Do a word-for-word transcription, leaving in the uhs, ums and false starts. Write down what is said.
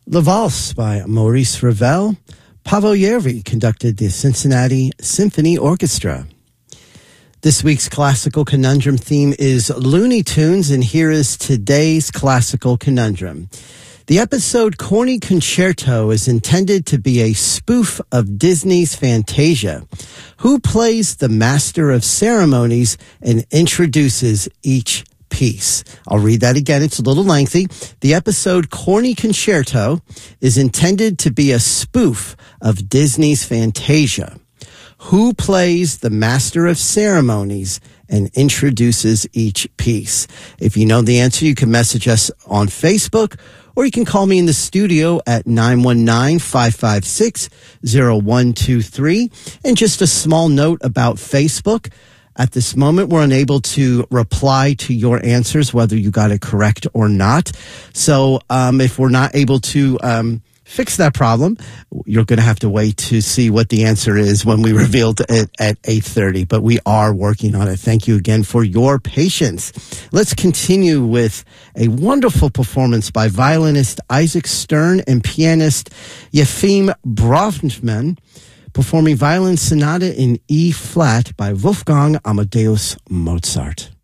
La Valse by Maurice Ravel. Paavo Järvi conducted the Cincinnati Symphony Orchestra. This week's classical conundrum theme is Looney Tunes, and here is today's classical conundrum. The episode Corny Concerto is intended to be a spoof of Disney's Fantasia. Who plays the master of ceremonies and introduces each piece? I'll read that again. It's a little lengthy. The episode Corny Concerto is intended to be a spoof of Disney's Fantasia. Who plays the master of ceremonies and introduces each piece? If you know the answer, you can message us on Facebook, or you can call me in the studio at nine one nine, five five six, zero one two three. And just a small note about Facebook. At this moment, we're unable to reply to your answers, whether you got it correct or not. So um, if we're not able to um, fix that problem, you're going to have to wait to see what the answer is when we reveal it at eight thirty. But we are working on it. Thank you again for your patience. Let's continue with a wonderful performance by violinist Isaac Stern and pianist Yefim Bronfman, performing Violin Sonata in E-flat by Wolfgang Amadeus Mozart.